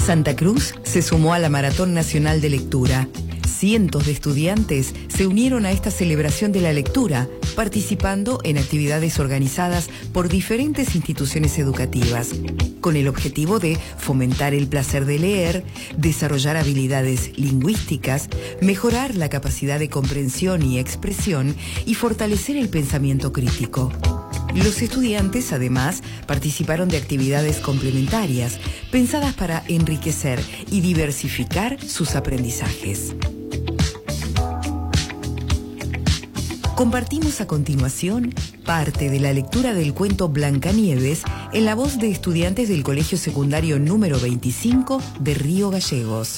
Santa Cruz se sumó a la Maratón Nacional de Lectura. Cientos de estudiantes se unieron a esta celebración de la lectura, participando en actividades organizadas por diferentes instituciones educativas, con el objetivo de fomentar el placer de leer, desarrollar habilidades lingüísticas, mejorar la capacidad de comprensión y expresión y fortalecer el pensamiento crítico. Los estudiantes, además, participaron de actividades complementarias, pensadas para enriquecer y diversificar sus aprendizajes. Compartimos a continuación parte de la lectura del cuento Blancanieves en la voz de estudiantes del Colegio Secundario número 25 de Río Gallegos.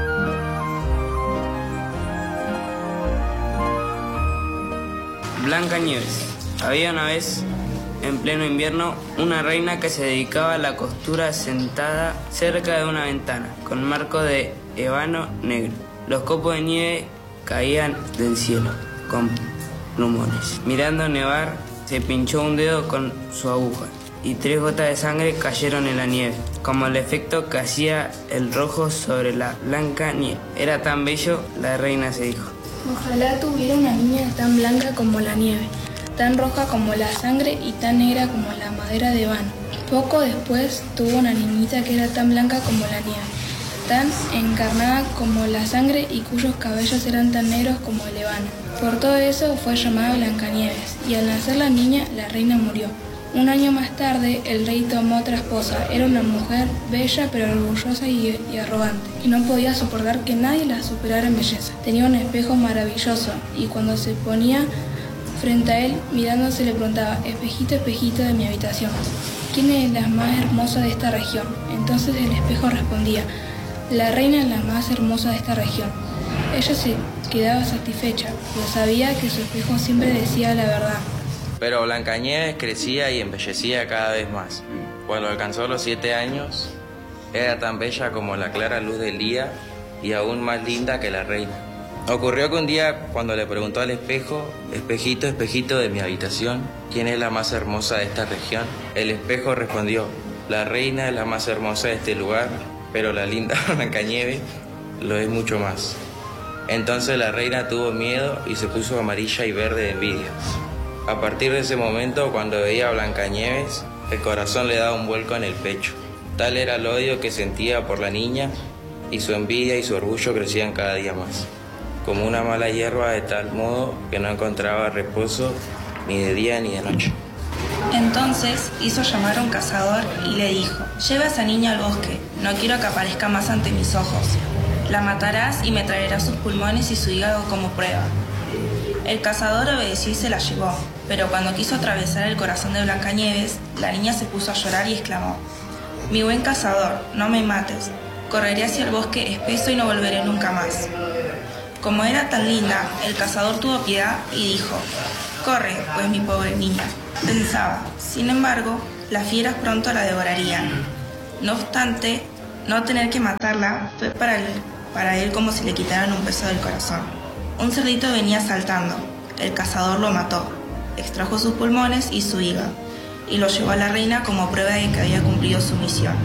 Blancanieves. Había una vez, en pleno invierno, una reina que se dedicaba a la costura sentada cerca de una ventana, con marco de ébano negro. Los copos de nieve caían del cielo, con plumones. Mirando nevar, se pinchó un dedo con su aguja y 3 gotas de sangre cayeron en la nieve, como el efecto que hacía el rojo sobre la blanca nieve. Era tan bello, la reina se dijo: ojalá tuviera una niña tan blanca como la nieve, tan roja como la sangre y tan negra como la madera de ébano. Poco después tuvo una niñita que era tan blanca como la nieve, tan encarnada como la sangre y cuyos cabellos eran tan negros como el ébano. Por todo eso fue llamada Blancanieves, y al nacer la niña, la reina murió. Un año más tarde, el rey tomó otra esposa. Era una mujer bella pero orgullosa y arrogante, y no podía soportar que nadie la superara en belleza. Tenía un espejo maravilloso, y cuando se ponía frente a él, mirándose, le preguntaba: espejito, espejito de mi habitación, ¿quién es la más hermosa de esta región? Entonces el espejo respondía: la reina es la más hermosa de esta región. Ella se quedaba satisfecha, pues sabía que su espejo siempre decía la verdad. Pero Blancanieves crecía y embellecía cada vez más. Cuando alcanzó los 7 años, era tan bella como la clara luz del día y aún más linda que la reina. Ocurrió que un día, cuando le preguntó al espejo: espejito, espejito de mi habitación, ¿quién es la más hermosa de esta región?, el espejo respondió: la reina es la más hermosa de este lugar, pero la linda Blancanieves lo es mucho más. Entonces la reina tuvo miedo y se puso amarilla y verde de envidia. A partir de ese momento, cuando veía a Blancanieves, el corazón le daba un vuelco en el pecho. Tal era el odio que sentía por la niña, y su envidia y su orgullo crecían cada día más, como una mala hierba, de tal modo que no encontraba reposo ni de día ni de noche. Entonces hizo llamar a un cazador y le dijo: lleva a esa niña al bosque, no quiero que aparezca más ante mis ojos. La matarás y me traerás sus pulmones y su hígado como prueba. El cazador obedeció y se la llevó, pero cuando quiso atravesar el corazón de Blancanieves, la niña se puso a llorar y exclamó: mi buen cazador, no me mates, correré hacia el bosque espeso y no volveré nunca más. Como era tan linda, el cazador tuvo piedad y dijo: corre, pues mi pobre niña. Pensaba, sin embargo, las fieras pronto la devorarían. No obstante, no tener que matarla fue para él como si le quitaran un peso del corazón. Un cerdito venía saltando. El cazador lo mató, extrajo sus pulmones y su hígado, y lo llevó a la reina como prueba de que había cumplido su misión.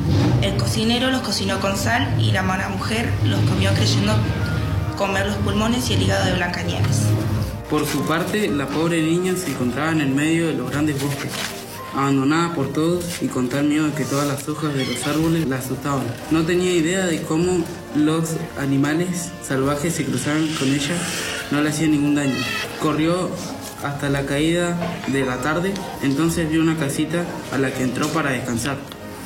El cocinero los cocinó con sal y la mala mujer los comió creyendo comer los pulmones y el hígado de Blancanieves. Por su parte, la pobre niña se encontraba en el medio de los grandes bosques, abandonada por todos y con tal miedo que todas las hojas de los árboles la asustaban. No tenía idea de cómo los animales salvajes se cruzaban con ella, no le hacían ningún daño. Corrió hasta la caída de la tarde, entonces vio una casita a la que entró para descansar.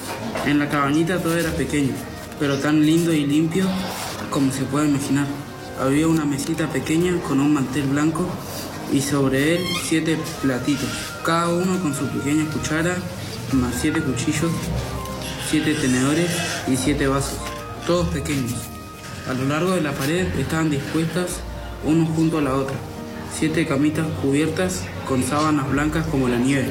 En la cabañita todo era pequeño, pero tan lindo y limpio como se puede imaginar. Había una mesita pequeña con un mantel blanco y sobre él 7 platitos, cada uno con su pequeña cuchara, más 7 cuchillos, 7 tenedores y 7 vasos, todos pequeños. A lo largo de la pared estaban dispuestas uno junto a la otra, 7 camitas cubiertas con sábanas blancas como la nieve.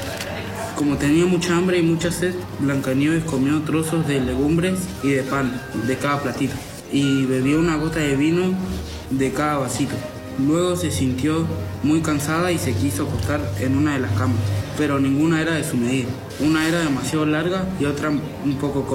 Como tenía mucha hambre y mucha sed, Blancanieves comió trozos de legumbres y de pan de cada platito y bebió una gota de vino de cada vasito. Luego se sintió muy cansada y se quiso acostar en una de las camas, pero ninguna era de su medida. Una era demasiado larga y otra un poco corta.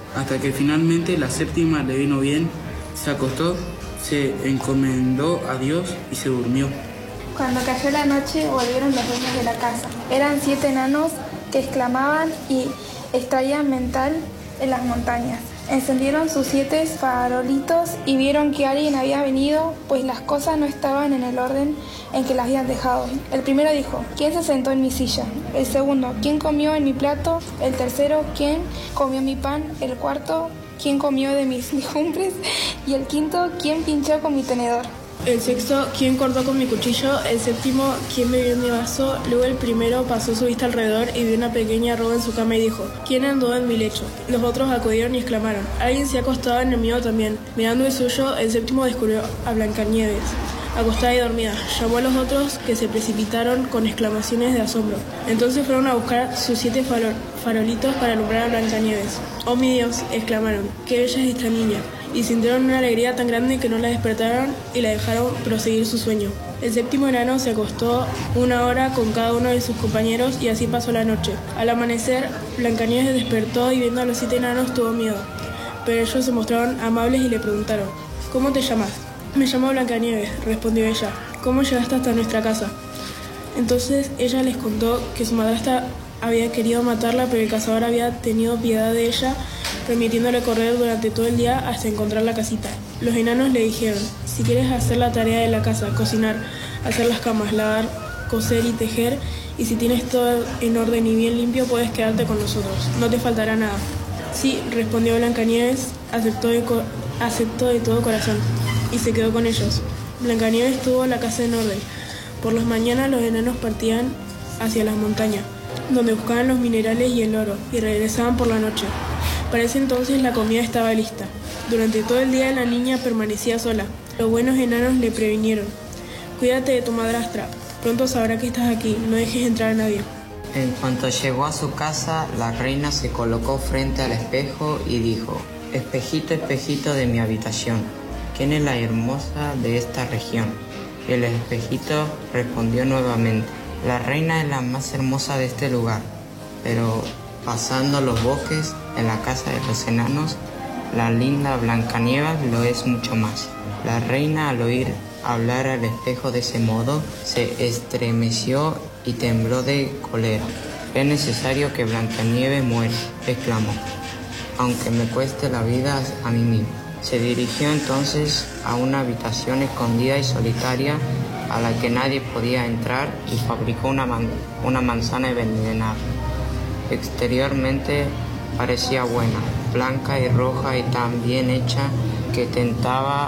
hasta que finalmente la séptima le vino bien, se acostó, se encomendó a Dios y se durmió. Cuando cayó la noche volvieron los dueños de la casa. Eran 7 enanos que exclamaban y extraían mental en las montañas. Encendieron sus 7 farolitos y vieron que alguien había venido, pues las cosas no estaban en el orden en que las habían dejado. El primero dijo: ¿quién se sentó en mi silla? El segundo: ¿quién comió en mi plato? El tercero: ¿quién comió mi pan? El cuarto: ¿quién comió de mis legumbres? Y el quinto: ¿quién pinchó con mi tenedor? El sexto: ¿quién cortó con mi cuchillo? El séptimo: ¿quién bebió en mi vaso? Luego el primero pasó su vista alrededor y vio una pequeña arruga en su cama y dijo: ¿quién andó en mi lecho? Los otros acudieron y exclamaron: alguien se ha acostado en el mío también. Mirando el suyo, el séptimo descubrió a Blancanieves, acostada y dormida. Llamó a los otros, que se precipitaron con exclamaciones de asombro. Entonces fueron a buscar sus 7 farolitos para alumbrar a Blancanieves. ¡Oh, mi Dios!, exclamaron, ¡qué bella es esta niña! Y sintieron una alegría tan grande que no la despertaron y la dejaron proseguir su sueño. El séptimo enano se acostó 1 hora con cada uno de sus compañeros y así pasó la noche. Al amanecer, Blancanieves despertó y viendo a los 7 enanos tuvo miedo. Pero ellos se mostraron amables y le preguntaron: ¿cómo te llamas? Me llamo Blancanieves, respondió ella. ¿Cómo llegaste hasta nuestra casa? Entonces ella les contó que su madrastra había querido matarla, pero el cazador había tenido piedad de ella, permitiéndole correr durante todo el día hasta encontrar la casita. Los enanos le dijeron: si quieres hacer la tarea de la casa, cocinar, hacer las camas, lavar, coser y tejer, y si tienes todo en orden y bien limpio, puedes quedarte con nosotros, no te faltará nada. Sí, respondió Blancanieves, aceptó de todo corazón, y se quedó con ellos. Blancanieves tuvo la casa en orden. Por las mañanas los enanos partían hacia las montañas, donde buscaban los minerales y el oro, y regresaban por la noche. Para ese entonces la comida estaba lista. Durante todo el día la niña permanecía sola. Los buenos enanos le previnieron: cuídate de tu madrastra, pronto sabrá que estás aquí, no dejes entrar a nadie. En cuanto llegó a su casa, la reina se colocó frente al espejo y dijo: espejito, espejito de mi habitación, ¿quién es la hermosa de esta región? Y el espejito respondió nuevamente: la reina es la más hermosa de este lugar. Pero pasando los bosques, en la casa de los enanos, la linda Blancanieves lo es mucho más. La reina, al oír hablar al espejo de ese modo, se estremeció y tembló de cólera. Es necesario que Blancanieves muera, exclamó, aunque me cueste la vida a mí mismo. Se dirigió entonces a una habitación escondida y solitaria a la que nadie podía entrar y fabricó una manzana envenenada. Exteriormente parecía buena, blanca y roja y tan bien hecha que tentaba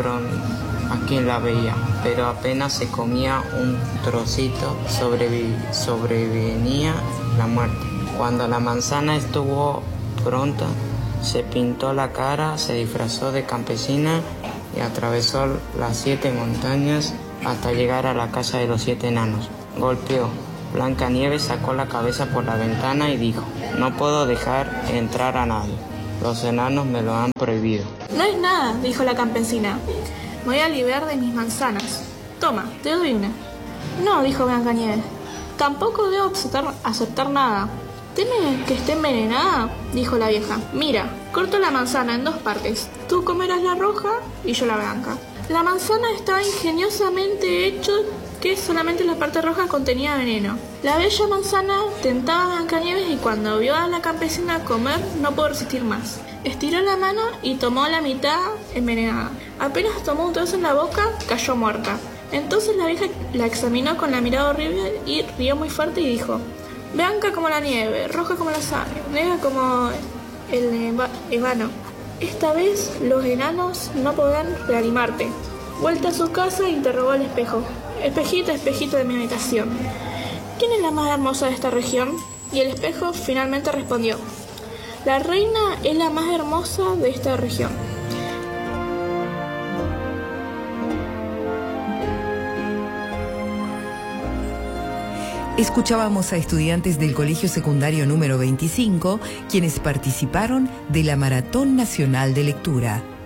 a quien la veía, pero apenas se comía un trocito sobrevenía la muerte. Cuando la manzana estuvo pronta, se pintó la cara, se disfrazó de campesina y atravesó las 7 montañas hasta llegar a la casa de los 7 enanos. Golpeó. Blancanieves sacó la cabeza por la ventana y dijo: no puedo dejar entrar a nadie. Los enanos me lo han prohibido. No es nada, dijo la campesina. Me voy a liberar de mis manzanas. Toma, te doy una. No, dijo Blancanieves. Tampoco debo aceptar nada. ¿Temes que esté envenenada? Dijo la vieja. Mira, corto la manzana en 2 partes. Tú comerás la roja y yo la blanca. La manzana estaba ingeniosamente hecho que solamente la parte roja contenía veneno. La bella manzana tentaba a Blancanieves y cuando vio a la campesina comer no pudo resistir más. Estiró la mano y tomó la mitad envenenada. Apenas tomó un trozo en la boca, cayó muerta. Entonces la vieja la examinó con la mirada horrible y rió muy fuerte y dijo: blanca como la nieve, roja como la sangre, negra como el ébano. Esta vez los enanos no podrán reanimarte. Vuelta a su casa, interrogó al espejo. Espejito, espejito de mi habitación, ¿quién es la más hermosa de esta región? Y el espejo finalmente respondió: la reina es la más hermosa de esta región. Escuchábamos a estudiantes del Colegio Secundario número 25, quienes participaron de la Maratón Nacional de Lectura.